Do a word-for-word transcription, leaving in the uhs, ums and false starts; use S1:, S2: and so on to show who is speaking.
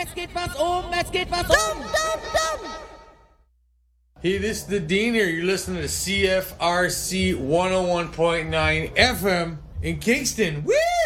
S1: Es geht was um, es geht was um. Dum, dum, dum.
S2: Hey, this is the Dean here. You're listening to C F R C one oh one point nine F M in Kingston. Woo!